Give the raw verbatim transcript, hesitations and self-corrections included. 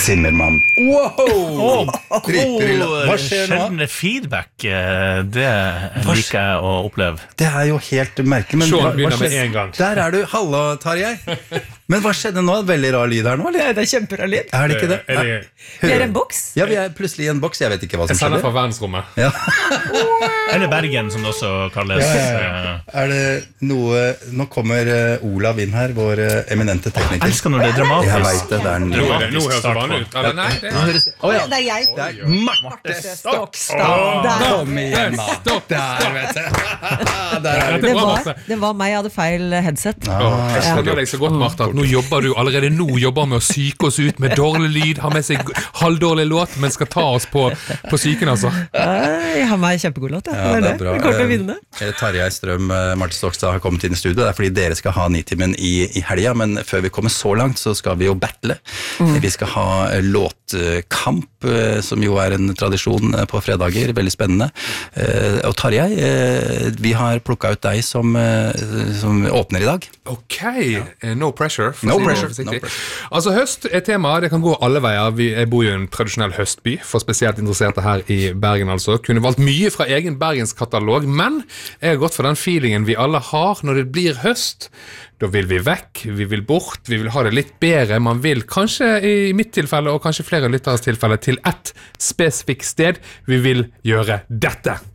Zimmermann. Wow! Hva skjer nå? Sjelden feedback, det liker jeg å oppleve. Det er jo helt merkelig. Men Sean begynner med en gang. Der er du, hallo Tarjei. Men hva skjedde nå? Veldig rar lyd her nå, eller? Det er kjemperar lyd. Er det ikke det? Er det, Vi er en boks. Ja, vi er plutselig i en boks, jeg vet ikke hva som jeg sender skjedde. fra verdensrommet. Ja. Eller Bergen, som det også kalles. Ja, ja, ja. Er det noe... Nå kommer uh, Olav inn her, vår uh, eminente tekniker. Jeg elsker når det er dramatisk. Jeg vet det, det er en Nå, er det, nå høres det vanlig ut. Eller nei, det er... Å ja, Det er jeg. det er Marte Stokstad. Der. Kom igjen da. Der, vet du. Der er Dette du. Det er bra, var, Marte. det var meg, jeg hadde feil headset. Åh, jeg skjønner deg så godt, Martha, at nå jobber du allerede nå jobber med å syke oss ut med dårlig lyd, har med seg halvdårlig låt, men skal ta oss på, på syken, altså. Jeg har meg kjempegod låt, ja. Ja, det er bra. Vi kommer til å vinne. Eh, Tarjei Strøm, eh, Marte Stokstad har kommet inn i studio. Det er fordi dere skal ha Nitimen i, i helga, men før vi kommer så langt, så skal vi jo battle. Mm. Vi skal ha eh, låtkamp, eh, som jo er en tradisjon eh, på fredager. Veldig spennende. Eh, og Tarjei, eh, vi har plukket ut deg som, eh, som åpner i dag. Ok, eh, no pressure. for No å si det pressure, forsiktig. no pressure. Altså, høst er tema, det kan gå alle veier. Vi, jeg bor jo i en tradisjonell høstby, for spesielt interesserte her i Bergen altså. Kunne valgt mye fra egen Bergenskatalog, men jeg har gått for den feelingen vi alle har når det blir høst. Da vil vi vekk, vi vil bort, vi vil ha det litt bedre. Man vil kanskje i mitt tilfelle, og kanskje flere lytteres tilfelle, til ett spesifikt sted. Vi vil gjøre dette.